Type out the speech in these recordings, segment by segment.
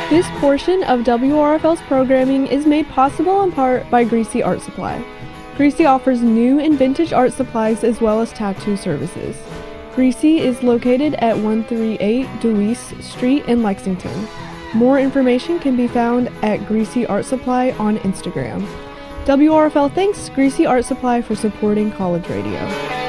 This portion of WRFL's programming is made possible in part by Greasy Art Supply. Greasy offers new and vintage art supplies as well as tattoo services. Greasy is located at 138 Deweese Street in Lexington. More information can be found at Greasy Art Supply on Instagram. WRFL thanks Greasy Art Supply for supporting college radio.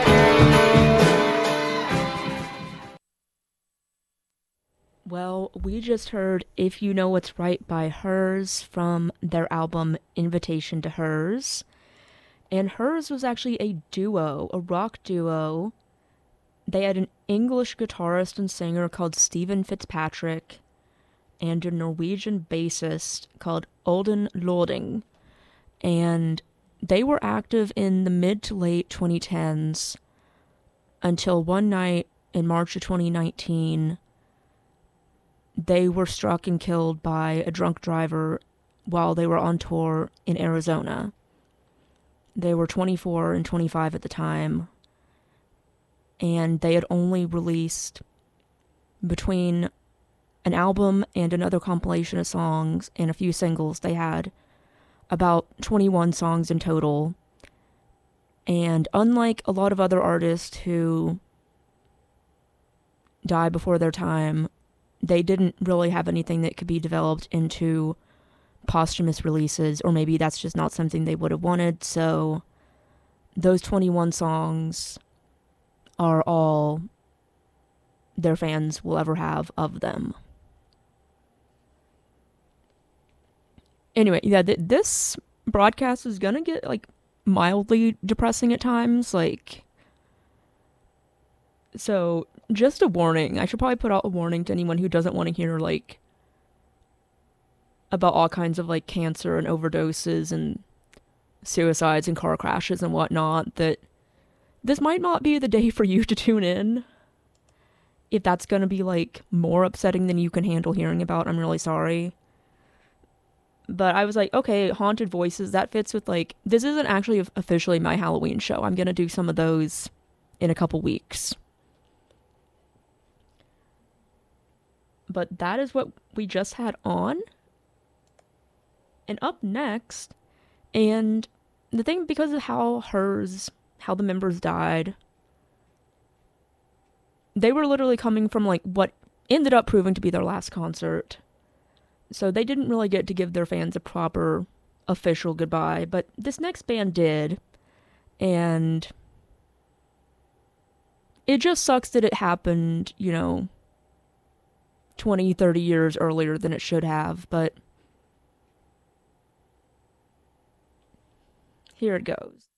Well, we just heard If You Know What's Right by Hers from their album Invitation to Hers. And Hers was actually a duo, a rock duo. They had an English guitarist and singer called Stephen Fitzpatrick and a Norwegian bassist called Olden Lording. And they were active in the mid to late 2010s until one night in March of 2019, they were struck and killed by a drunk driver while they were on tour in Arizona. They were 24 and 25 at the time, and they had only released between an album and another compilation of songs and a few singles. They had about 21 songs in total, and unlike a lot of other artists who die before their time, they didn't really have anything that could be developed into posthumous releases, or maybe that's just not something they would have wanted, so those 21 songs are all their fans will ever have of them. Anyway, yeah, this broadcast is gonna get, like, mildly depressing at times, like, so just a warning. I should probably put out a warning to anyone who doesn't want to hear, like, about all kinds of, like, cancer and overdoses and suicides and car crashes and whatnot, that this might not be the day for you to tune in. If that's gonna be, like, more upsetting than you can handle hearing about, I'm really sorry. But I was like, okay, Haunted Voices, that fits with, like, this isn't actually officially my Halloween show. I'm gonna do some of those in a couple weeks. But that is what we just had on. And up next, and the thing, because of how the members died, they were literally coming from, like, what ended up proving to be their last concert. So they didn't really get to give their fans a proper official goodbye, but this next band did, and it just sucks that it happened, 20, 30 years earlier than it should have, but here it goes.